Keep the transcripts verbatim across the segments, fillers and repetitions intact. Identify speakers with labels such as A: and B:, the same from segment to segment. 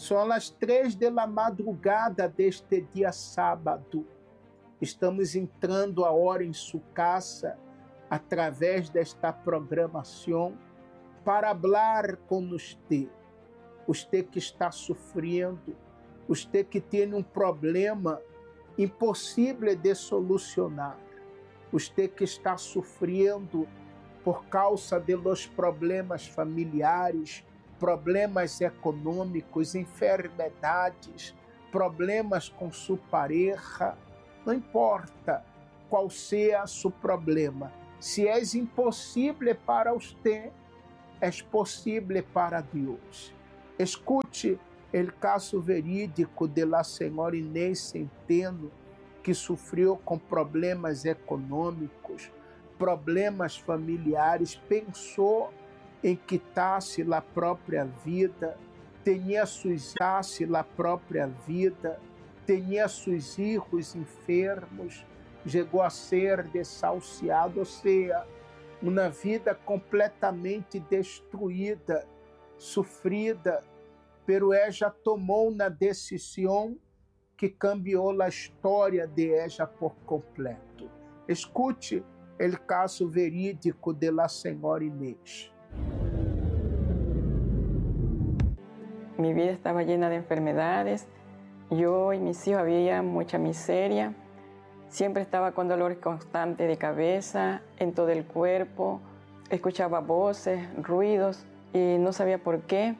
A: São as três da madrugada deste dia sábado. Estamos entrando a hora em sua casa através desta programação para falar com você. Você que está sofrendo, você que tem um problema impossível de solucionar, você que está sofrendo por causa de los problemas familiares, problemas econômicos, enfermidades, problemas com sua pareja, não importa qual seja seu problema. Se é impossível para você, é possível para Deus. Escute o caso verídico de la senhora Inês Centeno, que sofreu com problemas econômicos, problemas familiares, pensou em quitar-se a própria vida, tinha suicidasse a própria vida, tinha seus filhos enfermos, chegou a ser desahuciado, ou seja, uma vida completamente destruída, sofrida, pero ela tomou uma decisão que cambiou a história de ela por completo. Escute o caso verídico de la senhora Inês.
B: Mi vida estaba llena de enfermedades. Yo y mis hijos había mucha miseria. Siempre estaba con dolores constantes de cabeza, en todo el cuerpo. Escuchaba voces, ruidos y no sabía por qué.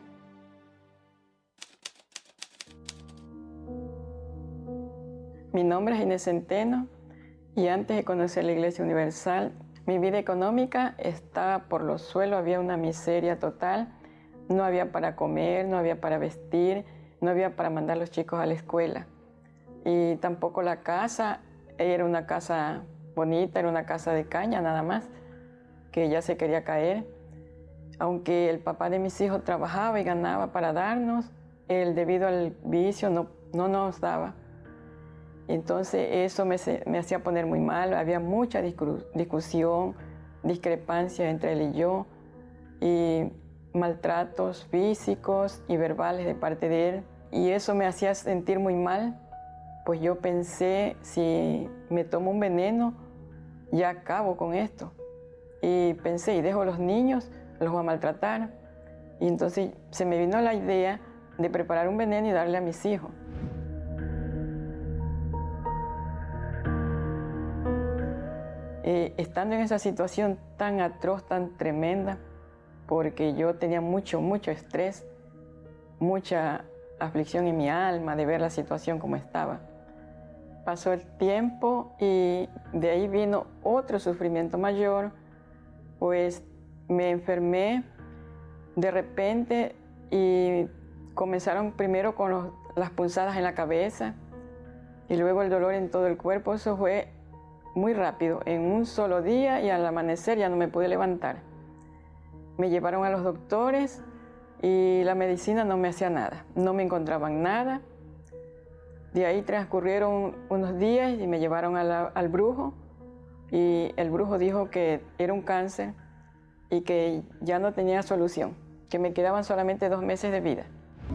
B: Mi nombre es Inés Centeno y antes de conocer la Iglesia Universal, mi vida económica estaba por los suelos, había una miseria total. No había para comer, no había para vestir, no había para mandar a los chicos a la escuela. Y tampoco la casa, era una casa bonita, era una casa de caña nada más, que ya se quería caer. Aunque el papá de mis hijos trabajaba y ganaba para darnos, él debido al vicio no, no nos daba. Entonces eso me, me hacía poner muy mal, había mucha discusión, discrepancia entre él y yo, y maltratos físicos y verbales de parte de él, y eso me hacía sentir muy mal, pues yo pensé, si me tomo un veneno, ya acabo con esto. Y pensé, y dejo a los niños, los voy a maltratar. Y entonces se me vino la idea de preparar un veneno y darle a mis hijos. Eh, estando en esa situación tan atroz, tan tremenda, porque yo tenía mucho, mucho estrés, mucha aflicción en mi alma de ver la situación como estaba. Pasó el tiempo y de ahí vino otro sufrimiento mayor, pues me enfermé de repente y comenzaron primero con los, las punzadas en la cabeza y luego el dolor en todo el cuerpo. Eso fue muy rápido, en un solo día, y al amanecer ya no me pude levantar. Me llevaron a los doctores y la medicina no me hacía nada, no me encontraban nada. De ahí transcurrieron unos días y me llevaron a la, al brujo, y el brujo dijo que era un cáncer y que ya no tenía solución, que me quedaban solamente dos meses de vida.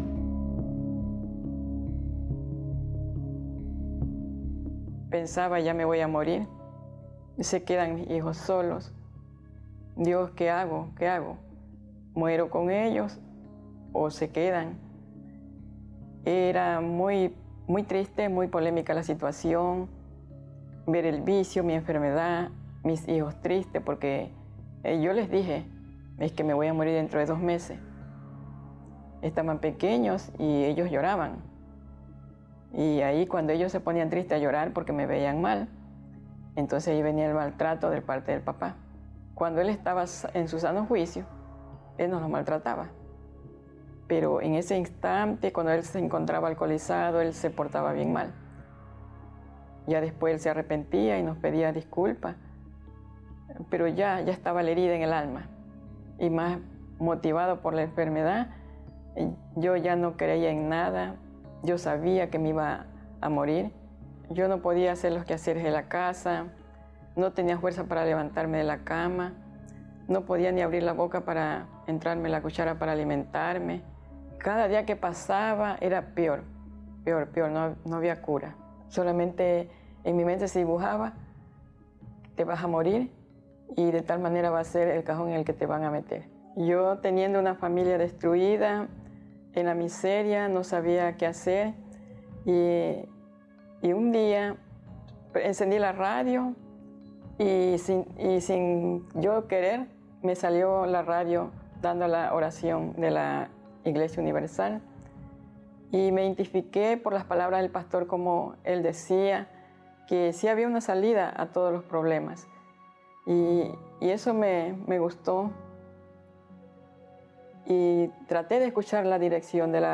B: Pensaba, ya me voy a morir, se quedan mis hijos solos. Dios, ¿qué hago? ¿Qué hago? ¿Muero con ellos o se quedan? Era muy, muy triste, muy polémica la situación, ver el vicio, mi enfermedad, mis hijos tristes, porque eh, yo les dije, es que me voy a morir dentro de dos meses. Estaban pequeños y ellos lloraban. Y ahí cuando ellos se ponían tristes a llorar porque me veían mal, entonces ahí venía el maltrato de parte del papá. Cuando él estaba en su sano juicio, él nos lo maltrataba. Pero en ese instante, cuando él se encontraba alcoholizado, él se portaba bien mal. Ya después él se arrepentía y nos pedía disculpas, pero ya, ya estaba la herida en el alma. Y más motivado por la enfermedad, yo ya no creía en nada. Yo sabía que me iba a morir. Yo no podía hacer los quehaceres de la casa, no tenía fuerza para levantarme de la cama, no podía ni abrir la boca para entrarme la cuchara para alimentarme. cada día que pasaba era peor, peor, peor, no, no había cura. Solamente en mi mente se dibujaba, te vas a morir y de tal manera va a ser el cajón en el que te van a meter. Yo teniendo una familia destruida, en la miseria, no sabía qué hacer y, y un día encendí la radio y sin, y sin yo querer me salió la radio dando la oración de la Iglesia Universal y me identifiqué por las palabras del pastor como él decía que sí había una salida a todos los problemas y, y eso me, me gustó y traté de escuchar la dirección de la